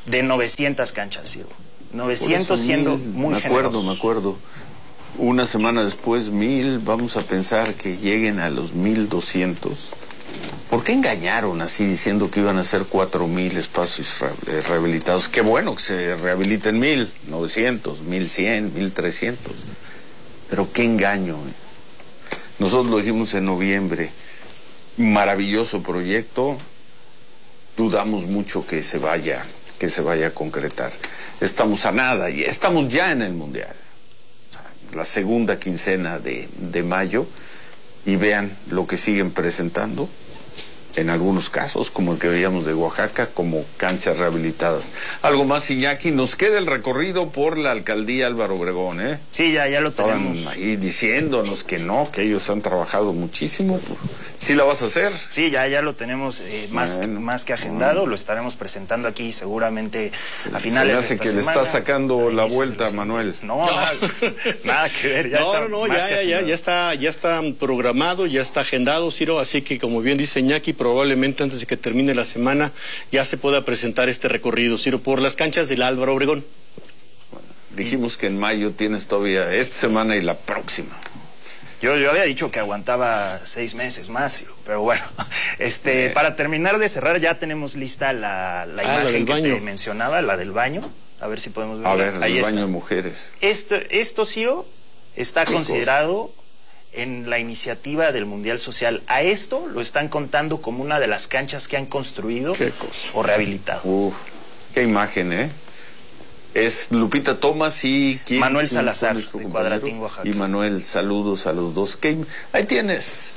de 900 canchas, Ciro. 900 siendo muy generosos. Me acuerdo. Una semana después, 1000, vamos a pensar que lleguen a los 1200. ¿Por qué engañaron así diciendo que iban a ser 4000 espacios rehabilitados? Qué bueno que se rehabiliten 1000, 900, 1100, 1300. Pero qué engaño. Nosotros lo dijimos en noviembre. Maravilloso proyecto. Dudamos mucho que se vaya a concretar. Estamos a nada y estamos ya en el Mundial. La segunda quincena de mayo, y vean lo que siguen presentando, en algunos casos, como el que veíamos de Oaxaca, como canchas rehabilitadas. Algo más, Iñaki, nos queda el recorrido por la alcaldía Álvaro Obregón, ¿eh? Sí, ya lo tenemos. Estaban ahí diciéndonos que no, que ellos han trabajado muchísimo. ¿Sí la vas a hacer? Sí, ya lo tenemos más que agendado, lo estaremos presentando aquí seguramente a finales de esta semana. Se me hace que le está sacando la vuelta, Manuel. No, nada que ver, ya está programado, ya está agendado, Ciro, así que como bien dice Iñaki, probablemente antes de que termine la semana ya se pueda presentar este recorrido, Ciro, por las canchas del Álvaro Obregón. Dijimos que en mayo tienes todavía esta semana y la próxima. Yo había dicho que aguantaba 6 meses más, pero bueno, para terminar de cerrar ya tenemos lista la imagen que te mencionaba, la del baño. A ver si podemos verla. A ver, el baño de mujeres. Esto, Ciro, está considerado en la iniciativa del Mundial Social. A esto lo están contando como una de las canchas que han construido o rehabilitado. Qué imagen, ¿eh? Es Lupita Thomas y Manuel Salazar, de Cuadratín, Oaxaca. Y Manuel, saludos a los dos. Ahí tienes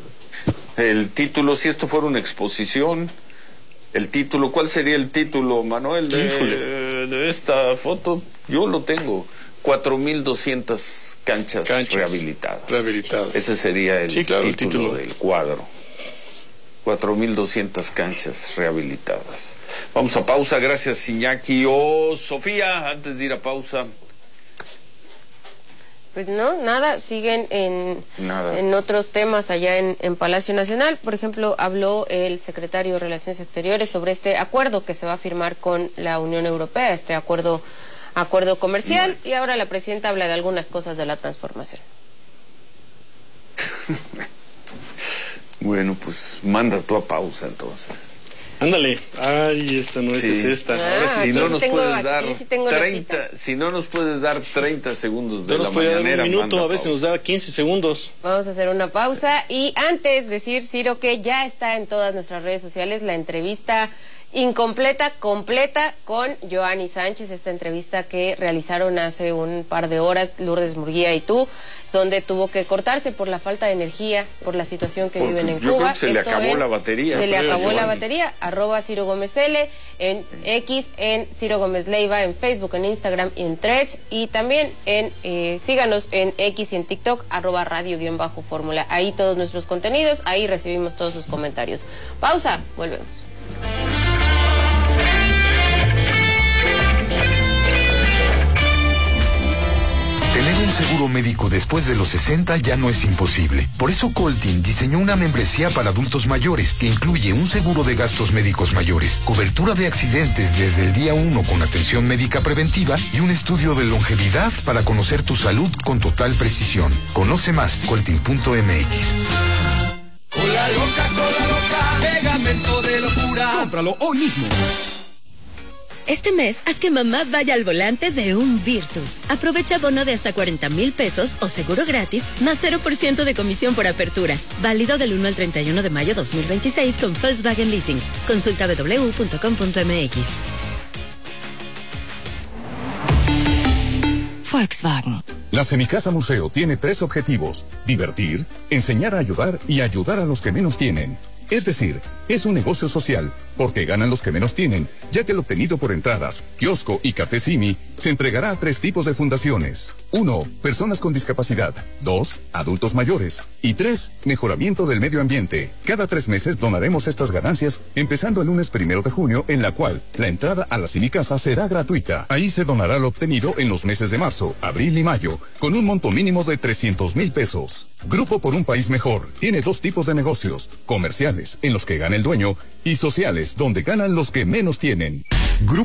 el título. Si esto fuera una exposición, el título, ¿cuál sería el título, Manuel, de esta foto? Yo lo tengo. 4200 canchas rehabilitadas. Ese sería el título del cuadro. 4200 canchas rehabilitadas. Vamos a pausa, gracias Iñaki. Sofía, antes de ir a pausa. Pues no, nada, siguen en otros temas allá en Palacio Nacional. Por ejemplo, habló el secretario de Relaciones Exteriores sobre este acuerdo que se va a firmar con la Unión Europea, este acuerdo comercial, y ahora la presidenta habla de algunas cosas de la transformación. Bueno, pues manda tú a pausa entonces. Ándale. Ay, esta no es esta. Si no nos puedes dar 30 segundos de la mañanera, un minuto, a veces nos da 15 segundos. Vamos a hacer una pausa y antes decir, Ciro, que ya está en todas nuestras redes sociales la entrevista incompleta, completa con Joanny Sánchez, esta entrevista que realizaron hace un par de horas Lourdes Murguía y tú, donde tuvo que cortarse por la falta de energía, por la situación que viven en Cuba. Yo creo que se le acabó la batería. Se le acabó la batería, @Ciro Gómez L, en X, en Ciro Gómez Leiva, en Facebook, en Instagram y en Threads, y también síganos en X y en TikTok, @radio_fórmula. Ahí todos nuestros contenidos, ahí recibimos todos sus comentarios. Pausa, volvemos. Tener un seguro médico después de los 60 ya no es imposible. Por eso Coltin diseñó una membresía para adultos mayores que incluye un seguro de gastos médicos mayores, cobertura de accidentes desde el día 1 con atención médica preventiva y un estudio de longevidad para conocer tu salud con total precisión. Conoce más, coltin.mx. Cola loca, pegamento de locura. Cómpralo hoy mismo. Este mes, haz que mamá vaya al volante de un Virtus. Aprovecha bono de hasta 40,000 pesos o seguro gratis, más 0% de comisión por apertura. Válido del 1 al 31 de mayo 2026 con Volkswagen Leasing. Consulta www.com.mx. Volkswagen. La Semicasa Museo tiene 3 objetivos: divertir, enseñar a ayudar y ayudar a los que menos tienen. Es decir, es un negocio social, porque ganan los que menos tienen, ya que el obtenido por entradas, kiosco y café Simi se entregará a 3 tipos de fundaciones. 1. Personas con discapacidad. 2. Adultos mayores. Y 3. Mejoramiento del medio ambiente. Cada 3 meses donaremos estas ganancias, empezando el lunes 1 de junio, en la cual la entrada a la Semicasa será gratuita. Ahí se donará lo obtenido en los meses de marzo, abril y mayo, con un monto mínimo de 300,000 pesos. Grupo por un País Mejor tiene 2 tipos de negocios: comerciales, en los que gana el dueño, y sociales, donde ganan los que menos tienen. Grupo